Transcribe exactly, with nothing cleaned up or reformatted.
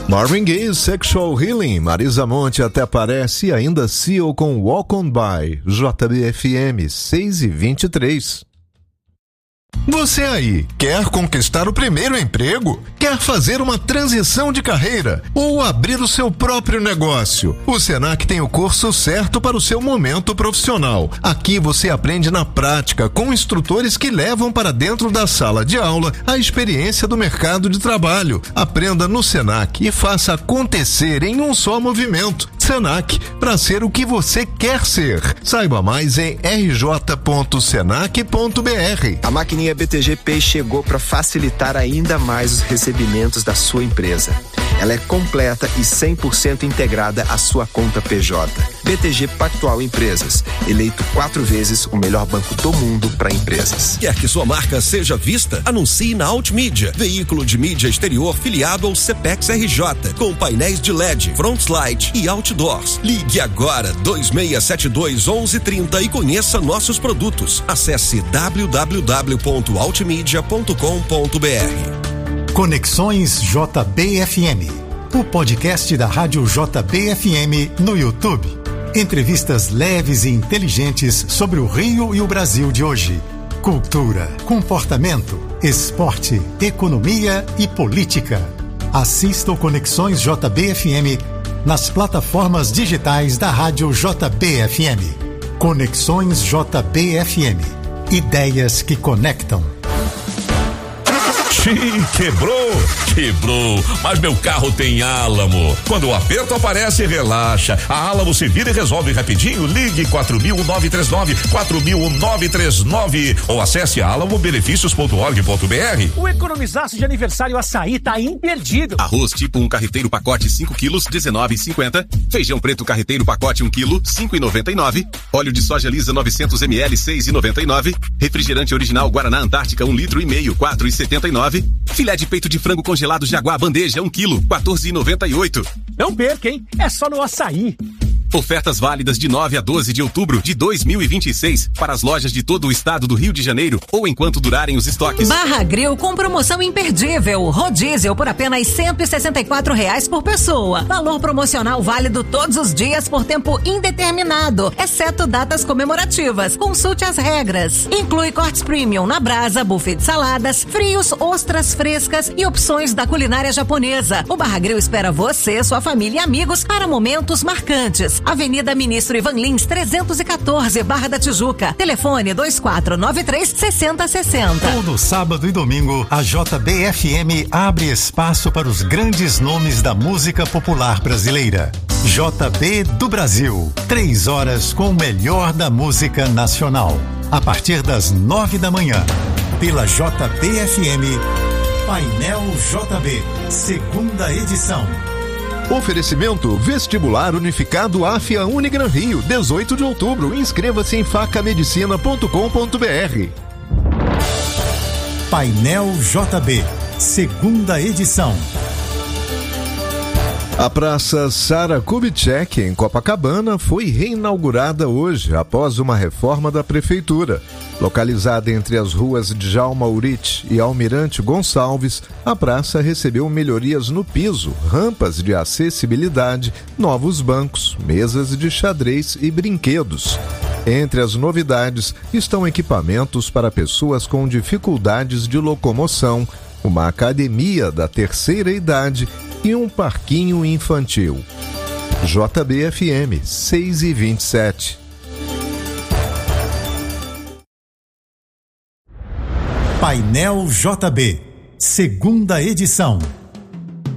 Marvin Gaye, Sexual Healing, Marisa Monte até parece e ainda C E O com Walk On By, J B F M seis e vinte e três. Você aí, quer conquistar o primeiro emprego? Quer fazer uma transição de carreira? Ou abrir o seu próprio negócio? O Senac tem o curso certo para o seu momento profissional. Aqui você aprende na prática, com instrutores que levam para dentro da sala de aula a experiência do mercado de trabalho. Aprenda no Senac e faça acontecer em um só movimento. Senac, para ser o que você quer ser. Saiba mais em r j ponto senac ponto b r. A maquininha B T G Pay chegou para facilitar ainda mais os recebimentos da sua empresa. Ela é completa e cem por cento integrada à sua conta P J. B T G Pactual Empresas, eleito quatro vezes o melhor banco do mundo para empresas. Quer que sua marca seja vista? Anuncie na Altmídia, veículo de mídia exterior filiado ao Cepex R J, com painéis de L E D, frontlight e outdoors. Ligue agora dois seis sete dois, onze trinta e conheça nossos produtos. Acesse w w w ponto altmedia ponto com ponto b r. Conexões J B F M, o podcast da Rádio J B F M no YouTube. Entrevistas leves e inteligentes sobre o Rio e o Brasil de hoje. Cultura, comportamento, esporte, economia e política. Assista o Conexões J B F M nas plataformas digitais da Rádio J B F M. Conexões J B F M. Ideias que conectam. Xiii, quebrou, quebrou, mas meu carro tem Álamo. Quando o aperto aparece, relaxa. A Álamo se vira e resolve rapidinho. Ligue quatro mil nove três nove, quatro mil nove três nove ou acesse alamo benefícios ponto org ponto b r. O economizaço de aniversário Açaí tá imperdível. Arroz tipo um carreteiro pacote cinco quilos, dezenove e cinquenta. Feijão preto carreteiro pacote um quilo, cinco e noventa e nove. Óleo de soja lisa novecentos mililitros, seis e noventa e nove. Refrigerante original Guaraná Antártica um litro e meio, quatro e setenta e nove. Filé de peito de frango congelado Jaguar bandeja um quilo, quatorze e noventa e oito. Não perca, hein? É só no Açaí. Ofertas válidas de nove a doze de outubro de dois mil e vinte e seis para as lojas de todo o estado do Rio de Janeiro ou enquanto durarem os estoques. Barra Grill com promoção imperdível. Rodízio por apenas cento e sessenta e quatro reais por pessoa. Valor promocional válido todos os dias por tempo indeterminado, exceto datas comemorativas. Consulte as regras. Inclui cortes premium na brasa, buffet de saladas, frios, ostras frescas e opções da culinária japonesa. O Barra Grill espera você, sua família e amigos para momentos marcantes. Avenida Ministro Ivan Lins, trezentos e quatorze, Barra da Tijuca. Telefone dois quatro nove três, seis zero seis zero. Todo sábado e domingo, a J B F M abre espaço para os grandes nomes da música popular brasileira. J B do Brasil. Três horas com o melhor da música nacional. A partir das nove da manhã. Pela J B F M, Painel J B, segunda edição. Oferecimento Vestibular Unificado A F I A Unigran Rio, dezoito de outubro. Inscreva-se em faca medicina ponto com ponto b r. Painel J B, segunda edição. A Praça Sara Kubitschek, em Copacabana, foi reinaugurada hoje, após uma reforma da Prefeitura. Localizada entre as ruas Djalma Urich e Almirante Gonçalves, a praça recebeu melhorias no piso, rampas de acessibilidade, novos bancos, mesas de xadrez e brinquedos. Entre as novidades estão equipamentos para pessoas com dificuldades de locomoção, uma academia da terceira idade e um parquinho infantil. J B F M seis e vinte e sete. Painel J B, segunda edição.